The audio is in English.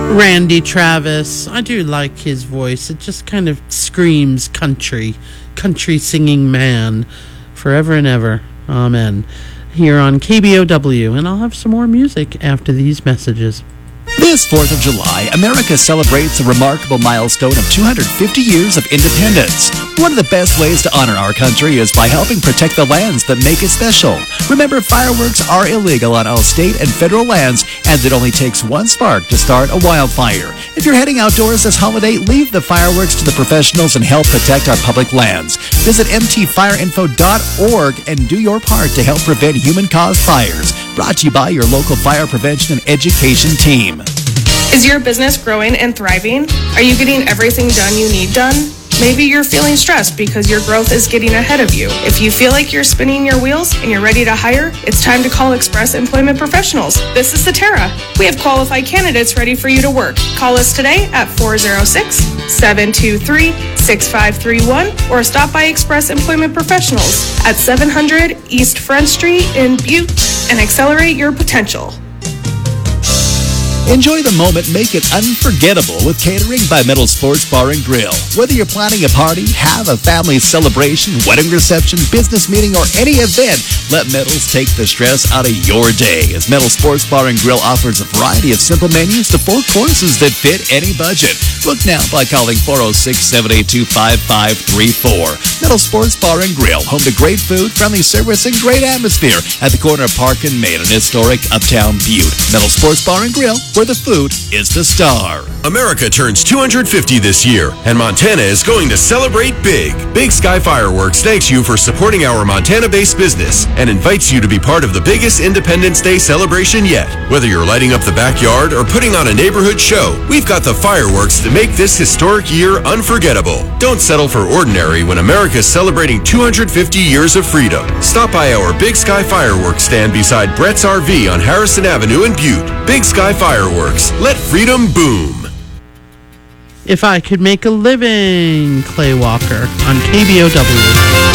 Randy Travis. I do like his voice. It just kind of screams country singing man, forever and ever. Amen. Here on KBOW, and I'll have some more music after these messages. This 4th of July, America celebrates a remarkable milestone of 250 years of independence. One of the best ways to honor our country is by helping protect the lands that make it special. Remember, fireworks are illegal on all state and federal lands, and it only takes one spark to start a wildfire. If you're heading outdoors this holiday, leave the fireworks to the professionals and help protect our public lands. Visit mtfireinfo.org and do your part to help prevent human-caused fires. Brought to you by your local fire prevention and education team. Is your business growing and thriving? Are you getting everything done you need done? Maybe you're feeling stressed because your growth is getting ahead of you. If you feel like you're spinning your wheels and you're ready to hire, it's time to call Express Employment Professionals. This is Satara. We have qualified candidates ready for you to work. Call us today at 406-723-6531 or stop by Express Employment Professionals at 700 East Front Street in Butte and accelerate your potential. Enjoy the moment, make it unforgettable with catering by Metal Sports Bar and Grill. Whether you're planning a party, have a family celebration, wedding reception, business meeting, or any event, let Metals take the stress out of your day, as Metal Sports Bar and Grill offers a variety of simple menus to 4 courses that fit any budget. Book now by calling 406-782-5534. Metal Sports Bar and Grill, home to great food, friendly service, and great atmosphere at the corner of Park and Main in historic Uptown Butte. Metal Sports Bar and Grill, where the food is the star. America turns 250 this year, and Montana is going to celebrate big. Big Sky Fireworks thanks you for supporting our Montana-based business and invites you to be part of the biggest Independence Day celebration yet. Whether you're lighting up the backyard or putting on a neighborhood show, we've got the fireworks to make this historic year unforgettable. Don't settle for ordinary when America's celebrating 250 years of freedom. Stop by our Big Sky Fireworks stand beside Brett's RV on Harrison Avenue in Butte. Big Sky Fireworks. Let freedom boom. If I Could Make a Living, Clay Walker on KBOW.